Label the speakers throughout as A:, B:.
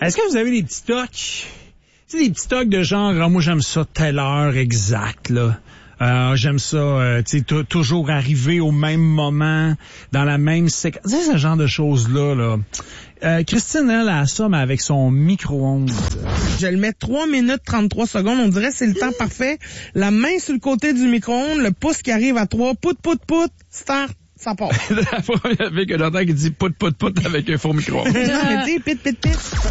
A: Est-ce que vous avez des petits tocs? C'est des petits tocs de genre, moi j'aime ça telle heure exacte, là. J'aime ça, tu sais, toujours arriver au même moment, dans la même séquence. Tu sais, ce genre de choses-là, là. Christine, elle a ça, mais avec son micro-ondes.
B: Je le mets 3 minutes 33 secondes. On dirait que c'est le temps parfait. La main sur le côté du micro-ondes, le pouce qui arrive à 3, pout, start. Ça part.
A: La première fois que j'entends qui dit pout avec un faux micro.
B: Dis pit.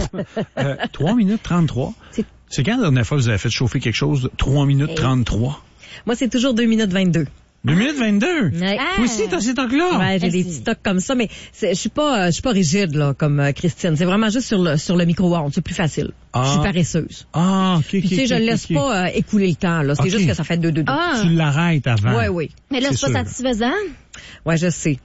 A: 3 minutes 33. C'est quand la dernière fois que vous avez fait chauffer quelque chose? 3 minutes 33.
C: Moi, c'est toujours 2 minutes 22.
A: 2 minutes 22?
C: Ouais.
A: Toi aussi, t'as ces tocs-là?
C: Ouais, j'ai des petits tocs comme ça, mais je suis pas rigide, là, comme Christine. C'est vraiment juste sur le micro-ondes. C'est plus facile. Je suis paresseuse.
A: Ah, ok.
C: Puis, tu sais, je le laisse pas écouler le temps, là. C'est juste que ça fait 2.
D: Ah.
A: Tu l'arrêtes avant.
C: Oui.
D: Mais là, c'est pas satisfaisant.
C: Ouais, je sais.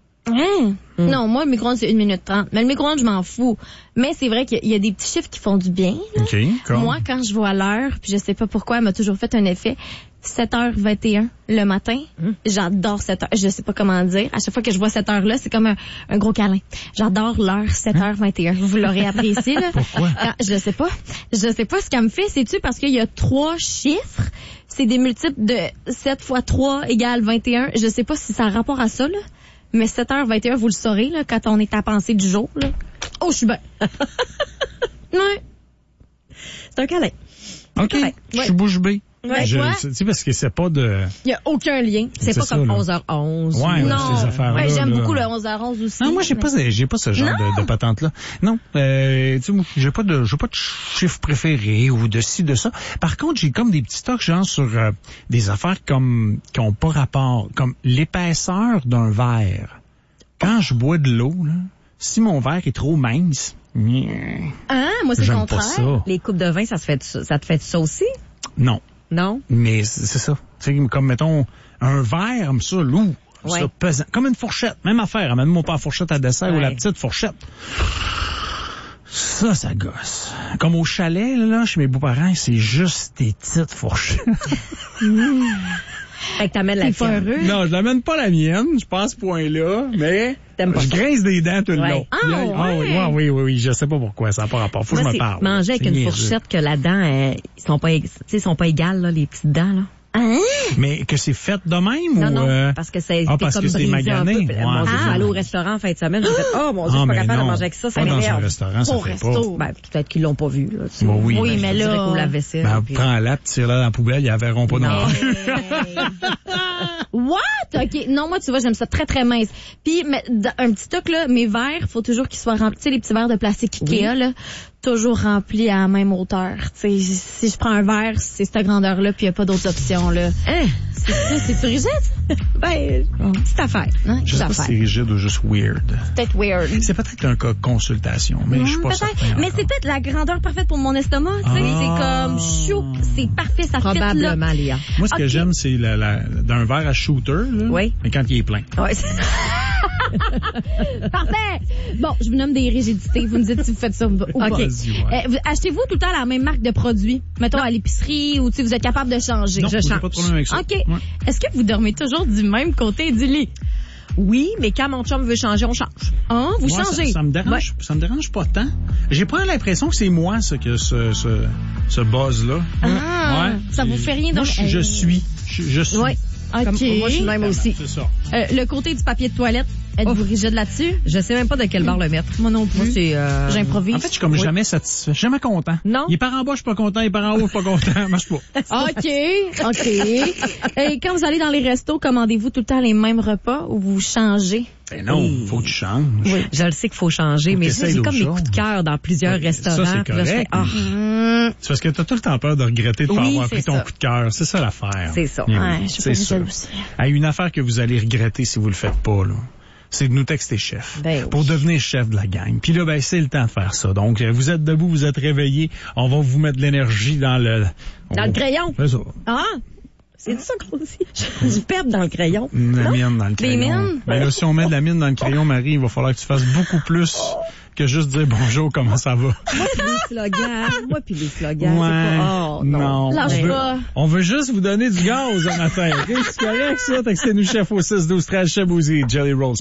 D: Non, moi, le micro-ondes, c'est 1 minute 30. Mais le micro-ondes, je m'en fous. Mais c'est vrai qu'il y a des petits chiffres qui font du bien, là.
A: OK, comme...
D: Moi, quand je vois l'heure, puis je sais pas pourquoi, elle m'a toujours fait un effet. 7h21 le matin. J'adore cette heure. Je sais pas comment dire. À chaque fois que je vois cette heure-là, c'est comme un gros câlin. J'adore l'heure 7h21. Vous l'aurez apprécié, là.
A: Pourquoi?
D: Je sais pas. Je sais pas ce qu'elle me fait. C'est-tu parce qu'il y a 3 chiffres? C'est des multiples de 7 fois 3 égale 21. Je sais pas si ça a rapport à ça, là. Mais 7h21, vous le saurez, là, quand on est à penser du jour, là. Oh, je suis bien. Ouais.
C: C'est un câlin.
A: OK.
C: Ouais.
A: Je suis bouche bée.
D: Ouais,
A: Tu
D: quoi?
A: sais, parce que c'est pas de...
C: Il y a aucun lien. C'est pas
A: ça,
C: comme
A: là.
C: 11h11.
A: Ouais,
D: Non.
A: ces affaires-là.
D: Ouais, j'aime
A: là.
D: beaucoup le 11h11 aussi.
A: Non, moi, j'ai pas ce genre de patente-là. Non, tu sais, moi, j'ai pas de chiffre préféré ou de ci, de ça. Par contre, j'ai comme des petits tocs, genre, sur des affaires comme, qui ont pas rapport, comme l'épaisseur d'un verre. Quand je bois de l'eau, là, si mon verre est trop mince,
D: Ah, moi, c'est le
A: j'aime
D: contraire.
A: pas ça.
C: Les coupes de vin, ça te fait ça aussi?
A: Non.
C: Non?
A: Mais c'est ça. Tu sais, comme, mettons, un verre, comme ça, lourd.
C: Ouais.
A: Ça, pesant. Comme une fourchette. Même affaire. Amène-moi pas la fourchette à dessert ou la petite fourchette. Ça gosse. Comme au chalet, là, chez mes beaux-parents, c'est juste des petites fourchettes.
C: Fait que t'amènes la
D: pas
C: tienne.
D: heureux.
A: Non, je l'amène pas la mienne. Je passe ce point-là, mais
C: T'aimes pas
A: je
C: ça.
A: grince des dents tout le
C: Ouais.
A: long.
D: Ah,
A: Oui. Je sais pas pourquoi. Ça n'a pas rapport. Faut que
C: Moi,
A: je me
C: c'est
A: parle.
C: manger avec
A: C'est
C: une
A: niaiseux.
C: fourchette que la dent, ils sont pas égales, là, les petites dents, là.
D: Hein?
A: Mais que c'est fait de même
C: Non,
A: ou...
C: parce que c'est
A: parce
C: comme
A: que c'est
C: brisé
A: magané.
C: un peu.
A: Ouais,
C: Mon Dieu,
A: c'est
C: je
A: ça.
C: vais aller au restaurant en fin de semaine, j'ai fait, oh mon Dieu, je suis pas
A: mais
C: capable
A: non.
C: de manger avec ça
A: Pas dans un
C: m'énerve.
A: restaurant, ça
D: Au
A: fait
D: resto.
A: pas.
C: Ben, peut-être qu'ils l'ont pas vu, là. tu sais.
A: Bon, oui.
D: Oui, mais
C: Je dirais
D: là...
C: qu'au lave-vaisselle.
A: Ben,
C: puis-
A: prends-la, puis tire-la dans la poubelle, ils la verront pas non
C: Non.
A: plus.
D: What? OK. Non, moi, tu vois, j'aime ça très, très mince. Puis, un petit truc, là, mes verres, faut toujours qu'ils soient remplis. Tu sais, les petits verres de plastique Ikea, là, toujours remplis à la même hauteur. Tu sais, si je prends un verre, c'est cette grandeur-là, puis il n'y a pas d'autres options, là.
C: Hein?
D: C'est-tu rigide?
C: Ben, petite affaire.
D: Hein?
A: Je sais pas si c'est rigide ou juste weird.
D: Peut-être weird.
A: C'est peut-être un cas de consultation, mais je suis pas certain.
D: Mais
A: encore.
D: c'est peut-être la grandeur parfaite pour mon estomac, tu sais.
A: Ah.
D: C'est comme chou, c'est parfait, ça fit là.
C: Probablement, Léa.
A: Moi, ce que
D: Ok.
A: j'aime, c'est d'un verre à shooter, là,
C: Oui.
A: mais quand il est plein.
C: Ouais.
D: Parfait! Bon, je vous nomme des rigidités. Vous me dites si vous faites ça ou pas.
A: Vas-y, ouais.
D: Achetez-vous tout le temps la même marque de produits? Mettons à l'épicerie ou vous êtes capable de changer?
A: Non,
D: Je
A: j'ai
D: change.
A: pas de problème avec ça.
D: OK.
A: Ouais.
D: Est-ce que vous dormez toujours du même côté du lit?
C: Oui, mais quand mon chum veut changer, on change.
D: Hein? Vous
A: Ouais,
D: changez?
A: ça me dérange pas tant. J'ai pas l'impression que c'est moi, ça, que ce buzz-là.
D: Ah, ça vous fait rien
A: Moi,
D: donc?
A: je suis.
D: Oui. OK.
C: Comme, moi, je suis même aussi.
A: C'est ça.
D: Le côté du papier de toilette, êtes-vous rigide là-dessus?
C: Je sais même pas de quelle barre le mettre.
D: Moi non plus.
C: Moi, c'est,
D: J'improvise.
A: En fait, je suis comme jamais satisfait, jamais content.
C: Non.
A: Il est par en bas, je suis pas content. Il est par en haut, je suis pas content. Marche pas.
D: OK. Et quand vous allez dans les restos, commandez-vous tout le temps les mêmes repas ou vous changez?
A: Ben non, faut que tu changes.
C: Oui, je le sais qu'il faut changer,
A: Faut
C: mais
A: que
C: j'ai
A: t'essayes
C: comme mes
A: d'autres
C: coups de
A: choses.
C: cœur dans plusieurs
A: Ouais,
C: restaurants.
A: ça, c'est
C: Puis là, je fais,
A: correct. C'est parce que t'as tout le temps peur de regretter de pas
C: Oui,
A: avoir
C: c'est
A: pris ton
C: ça.
A: coup de cœur. C'est ça l'affaire.
C: C'est ça.
A: Oui,
D: Ouais, je suis
A: c'est
D: pas
A: sûr.
D: aussi.
A: Hey, une affaire que vous allez regretter si vous le faites pas, là, c'est de nous texter chef.
C: Ben oui.
A: Pour devenir chef de la gang. Puis là, ben, c'est le temps de faire ça. Donc, vous êtes debout, vous êtes réveillés. On va vous mettre de l'énergie dans le...
C: Dans le crayon.
A: C'est ça.
C: Ah! C'est ça qu'on dit. Je perds dans le crayon.
A: La mine dans le crayon.
D: mines?
A: Ben là, si on met de la mine dans le crayon, Marie, il va falloir que tu fasses beaucoup plus que juste dire bonjour, comment ça va.
C: Moi puis les slogans. Moi puis les slogans.
A: Ouais.
C: C'est pas... Oh, non.
D: Lâche
A: on veut,
D: pas.
A: on veut juste vous donner du gaz un matin. OK? C'est correct, ça? Textez-nous chef au 6-12-13, Chabouzy, Jelly Rolls.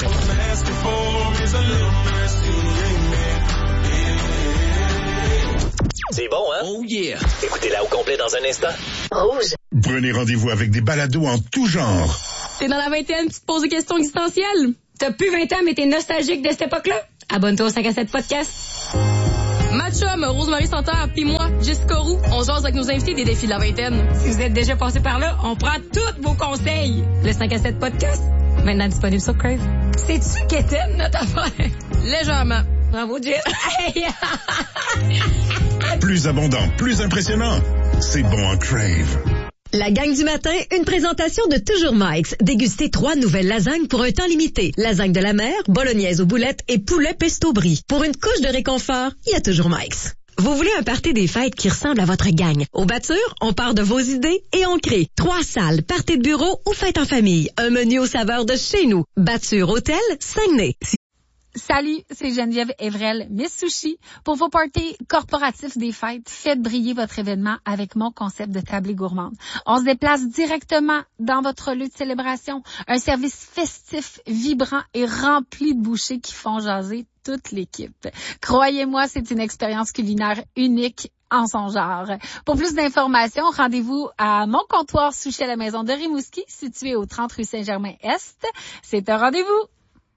E: Oh yeah! Écoutez-la au complet dans un instant.
F: Rouge.
G: Prenez rendez-vous avec des balados en tout genre.
H: T'es dans la vingtaine, tu te poses des questions existentielles. T'as plus 20 ans, mais t'es nostalgique de cette époque-là. Abonne-toi au 5 à 7 podcast. Matchum, Rosemary Santerre, puis moi, Jessica Roux, on jase avec nos invités des défis de la vingtaine. Si vous êtes déjà passé par là, on prend tous vos conseils. Le 5 à 7 podcast, maintenant disponible sur Crave. Sais-tu qu'Étienne, notre affaire? Légèrement. Bravo, Jess.
G: Plus abondant, plus impressionnant. C'est bon en Crave.
I: La gang du matin, une présentation de Toujours Mike's. Dégustez 3 nouvelles lasagnes pour un temps limité. Lasagne de la mer, bolognaise aux boulettes et poulet pesto brie. Pour une couche de réconfort, il y a Toujours Mike's. Vous voulez un party des fêtes qui ressemble à votre gang? Au Batture, on part de vos idées et on crée 3 salles, party de bureau ou fête en famille. Un menu aux saveurs de chez nous. Batture Hôtel, Saguenay.
J: Salut, c'est Geneviève Evrel, Miss Sushi. Pour vos parties corporatifs des fêtes, faites briller votre événement avec mon concept de tablée gourmande. On se déplace directement dans votre lieu de célébration. Un service festif, vibrant et rempli de bouchées qui font jaser toute l'équipe. Croyez-moi, c'est une expérience culinaire unique en son genre. Pour plus d'informations, rendez-vous à mon comptoir Sushi à la maison de Rimouski, situé au 30 rue Saint-Germain-Est. C'est un rendez-vous.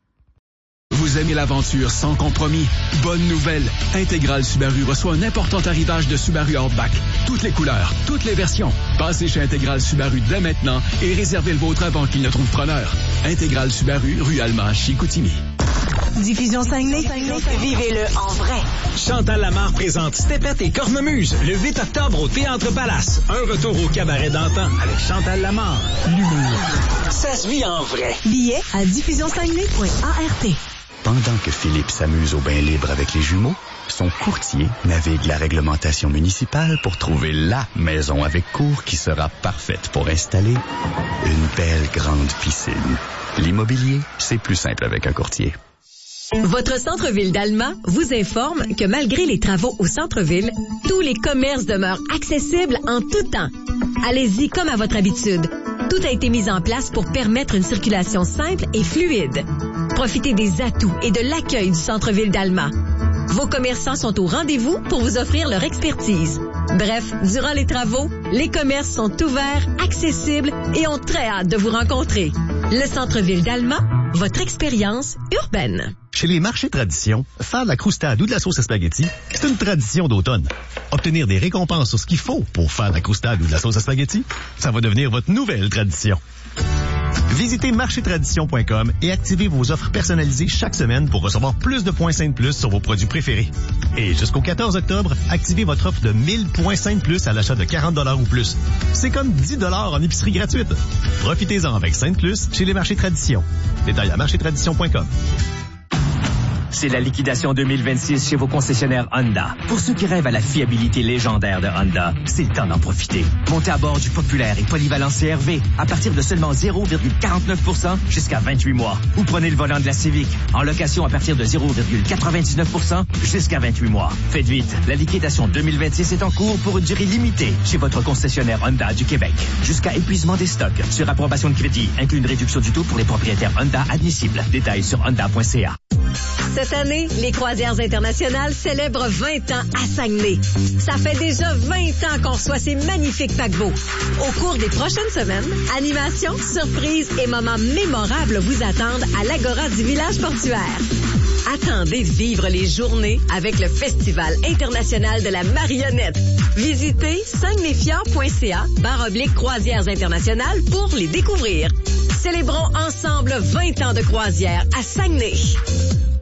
E: Vous aimez l'aventure sans compromis? Bonne nouvelle! Intégral Subaru reçoit un important arrivage de Subaru Outback. Toutes les couleurs, toutes les versions. Passez chez Intégral Subaru dès maintenant et réservez le vôtre avant qu'il ne trouve preneur. Intégral Subaru, rue Alma, Chicoutimi.
I: Diffusion Saguenay. Vivez-le en vrai.
K: Chantal Lamarre présente Stépette et Cornemuse le 8 octobre au Théâtre Palace. Un retour au cabaret d'antan avec Chantal Lamarre. L'humour. Ça se vit en vrai.
I: Billets à diffusionsaguenay.art.
L: Pendant que Philippe s'amuse au bain libre avec les jumeaux, son courtier navigue la réglementation municipale pour trouver la maison avec cour qui sera parfaite pour installer une belle grande piscine. L'immobilier, c'est plus simple avec un courtier.
I: Votre centre-ville d'Alma vous informe que malgré les travaux au centre-ville, tous les commerces demeurent accessibles en tout temps. Allez-y comme à votre habitude. Tout a été mis en place pour permettre une circulation simple et fluide. Profitez des atouts et de l'accueil du centre-ville d'Alma. Vos commerçants sont au rendez-vous pour vous offrir leur expertise. Bref, durant les travaux, les commerces sont ouverts, accessibles et ont très hâte de vous rencontrer. Le centre-ville d'Alma, votre expérience urbaine.
M: Chez les marchés tradition, faire de la croustade ou de la sauce à spaghetti, c'est une tradition d'automne. Obtenir des récompenses sur ce qu'il faut pour faire de la croustade ou de la sauce à spaghetti, ça va devenir votre nouvelle tradition. Visitez marchétradition.com et activez vos offres personnalisées chaque semaine pour recevoir plus de points Saint Plus sur vos produits préférés. Et jusqu'au 14 octobre, activez votre offre de 1000 points Saint Plus à l'achat de 40 $ ou plus. C'est comme 10 $ en épicerie gratuite. Profitez-en avec Saint Plus chez les marchés tradition. Détails à marchétradition.com.
N: C'est la liquidation 2026 chez vos concessionnaires Honda. Pour ceux qui rêvent à la fiabilité légendaire de Honda, c'est le temps d'en profiter. Montez à bord du populaire et polyvalent CR-V à partir de seulement 0,49% jusqu'à 28 mois. Ou prenez le volant de la Civic en location à partir de 0,99% jusqu'à 28 mois. Faites vite, la liquidation 2026 est en cours pour une durée limitée chez votre concessionnaire Honda du Québec. Jusqu'à épuisement des stocks. Sur approbation de crédit, inclut une réduction du taux pour les propriétaires Honda admissibles. Détails sur honda.ca.
I: Cette année, les Croisières internationales célèbrent 20 ans à Saguenay. Ça fait déjà 20 ans qu'on reçoit ces magnifiques paquebots. Au cours des prochaines semaines, animations, surprises et moments mémorables vous attendent à l'Agora du village portuaire. Attendez de vivre les journées avec le Festival international de la marionnette. Visitez saguenayfjord.ca/croisières internationales pour les découvrir. Célébrons ensemble 20 ans de croisière à Saguenay.